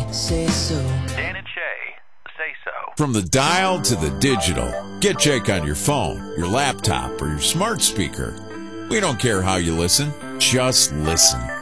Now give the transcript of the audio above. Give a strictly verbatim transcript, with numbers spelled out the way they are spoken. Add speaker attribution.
Speaker 1: say so.
Speaker 2: Dan and Shay Say So.
Speaker 3: From the dial to the digital, get Jake on your phone, your laptop, or your smart speaker. We don't care how you listen, just listen.